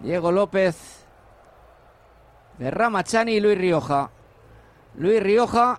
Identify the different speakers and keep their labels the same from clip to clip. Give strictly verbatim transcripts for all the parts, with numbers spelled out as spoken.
Speaker 1: Diego López, de Ramachani y Luis Rioja. Luis Rioja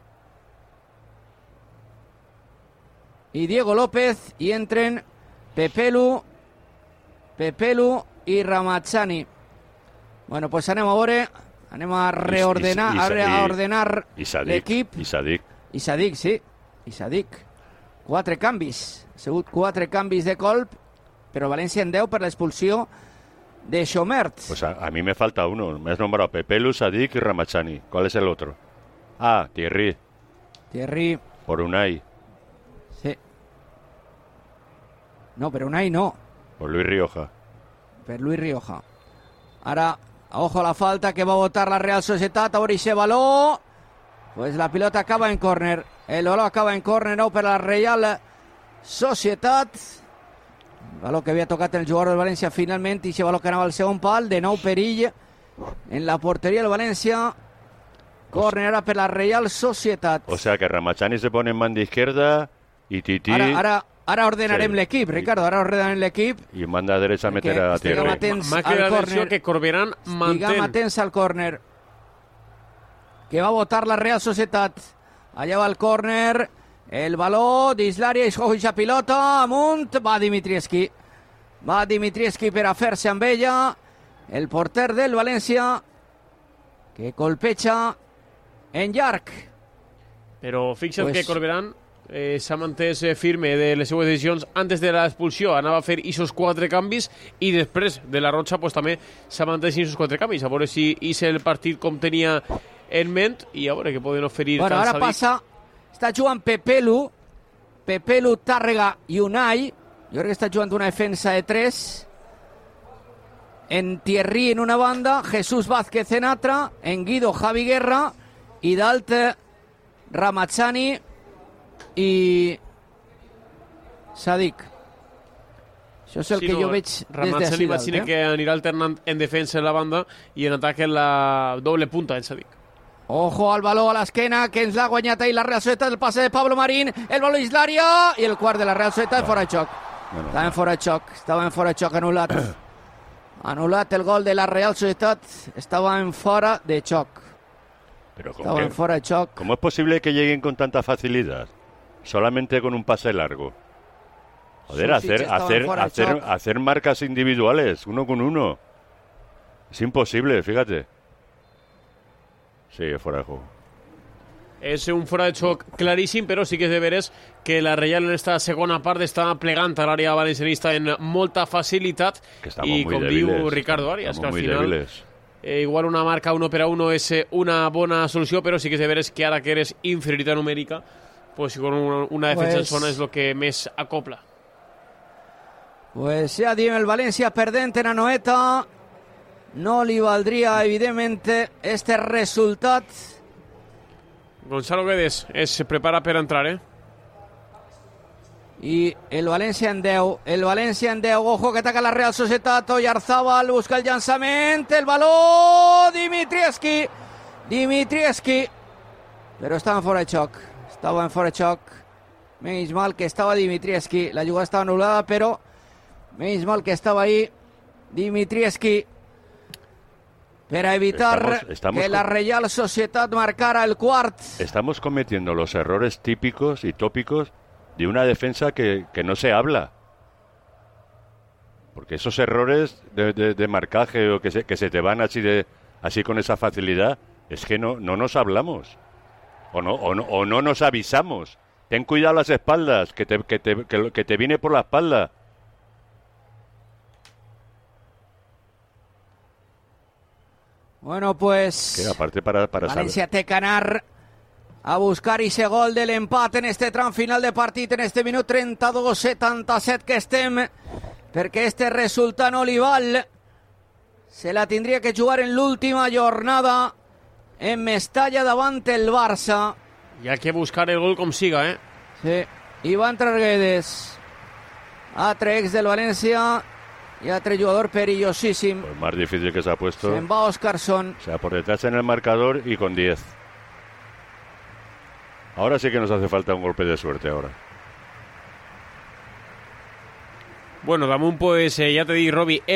Speaker 1: y Diego López, y entren Pepelu, Pepelu y Ramachani. Bueno, pues anem a veure, anem a reordenar,
Speaker 2: I, i, i,
Speaker 1: a ordenar l'equip.
Speaker 2: I Sadik.
Speaker 1: I Sadik, sí, i Sadik. Quatre canvis, ha sigut quatre canvis de colp, però València en deu per l'expulsió de Xomert.
Speaker 2: Pues a, a mí me falta uno, me has nombrado Pepelu, Sadik y Ramachani. ¿Cuál es el otro? Ah, Thierry.
Speaker 1: Thierry.
Speaker 2: Por Unai.
Speaker 1: Sí. No, per Unai no.
Speaker 2: Por Luis Rioja.
Speaker 1: Per Luis Rioja. Ara, ojo a la falta que va a botar la Real Societat. A veure ese baló. Pues la pilota acaba en córner. El baló acaba en córner, no, per la Real Societat. El baló que havia tocat el jugador del València finalment, i ese baló que anava al segon pal. De nou perill en la porteria del València. Córner ara per la Real Societat.
Speaker 2: O sea que Ramachani se pone en banda izquierda y Titi...
Speaker 1: Ara, ara, ara ordenarem sí. l'equip, Ricardo, ara ordenarem l'equip.
Speaker 2: I en banda derecha meter a Thierry.
Speaker 1: Estiguem atents al córner.
Speaker 3: Que Corberán mantén.
Speaker 1: Estiguem atents al córner. Que va a votar la Real Societat. Allà va el córner. El baló d'Islària, és la pilota amunt. Va Dimitrievski. Va Dimitrievski per a fer-se amb ella. El porter del València, que colpeja en llarg.
Speaker 3: Però fixa't
Speaker 1: pues...
Speaker 3: que Corberán eh, s'ha mantès firme de les seues decisions antes de l'expulsió. Anava a fer aquests quatre canvis i després de la Roja pues, també s'ha mantès aquests quatre canvis. A veure si és el partit com tenia en ment i a veure què poden oferir.
Speaker 1: Bueno, ara passa, està jugant Pepelu, Pepelu, Tàrrega i Unai. Jo crec que està jugant una defensa de tres. En Thierry en una banda, Jesús Vázquez en altra, en Guido Javi Guerra i dalt Ramachani i Sadik. Això és el
Speaker 3: sí,
Speaker 1: que
Speaker 3: no,
Speaker 1: jo veig des
Speaker 3: Ramachani
Speaker 1: d'ací
Speaker 3: imagina
Speaker 1: dalt.
Speaker 3: Eh? Que anirà alternant en defensa en la banda i en atac en la doble punta en Sadik.
Speaker 1: Ojo al baló a l'esquena, que ens l'ha guanyat ahir la Real Societat, el passe de Pablo Marín, el baló Islària i el quart de la Real Societat fora de xoc.
Speaker 2: Bueno,
Speaker 1: estava en fora de xoc, estava en fora de xoc anul·lat. Anul·lat el gol de la Real Societat, estava en fora de xoc.
Speaker 2: Pero ¿cómo,
Speaker 1: estaba
Speaker 2: que,
Speaker 1: en fora de xoc.
Speaker 2: ¿Cómo es posible que lleguen con tanta facilidad? Solamente con un pase largo. Joder, hacer, hacer, hacer, hacer marcas individuales, uno con uno. Es imposible, fíjate. Sí, fuera de juego.
Speaker 3: És un fora de xoc claríssim, però sí que és de veres que la Reial en esta segona part està plegant a l'àrea valencianista en molta facilitat i com
Speaker 2: débiles,
Speaker 3: diu Ricardo Arias, que al final eh, igual una marca uno per a uno és una bona solució, però sí que és de veres que ara que eres inferioritat numèrica, pues con una, una defensa pues, en zona és el que més acopla.
Speaker 1: Pues ja diem, el València perdent en Anoeta. No li valdria, evidentment, este resultat.
Speaker 3: Gonzalo Guedes es prepara per entrar, eh?
Speaker 1: I el València en deu. El València en deu. Ojo que ataca la Real Societat. Oyarzábal busca el llançament. El baló. Dimitrievski. Dimitrievski. Però estava en fora de xoc. Estava en fora de xoc. Menys mal que estava Dimitrievski. La jugada estava anul·lada, però menys mal que estava ahí Dimitrievski. Para evitar estamos, estamos que la Real Societat marcara el quart.
Speaker 2: Estamos cometiendo los errores típicos y tópicos de una defensa que, que no se habla. Porque esos errores de, de, de marcaje o que se, que se te van así de así con esa facilidad, es que no, no nos hablamos. O no, o, no, o no nos avisamos. Ten cuidado las espaldas, que te, que te, que, que te viene por la espalda.
Speaker 1: Bueno, pues
Speaker 2: que aparte para, para
Speaker 1: València té que anar a buscar ese gol de l'empat en este tram final de partit, en este minut trenta-dos setanta-set que estem, perquè este resultat no li val. Se la tindria que jugar en l'última jornada en Mestalla davant el Barça.
Speaker 3: Hi ha que buscar el gol com siga, eh?
Speaker 1: Sí, Iván Trarguedes, altre ex del València y otro jugador perillosísimo.
Speaker 2: Pues más difícil que se ha puesto.
Speaker 1: Se va Óscarson.
Speaker 2: O sea, por detrás en el marcador y con diez. Ahora sí que nos hace falta un golpe de suerte ahora.
Speaker 3: Bueno, damunt, pues, eh, ja te dic, Robi,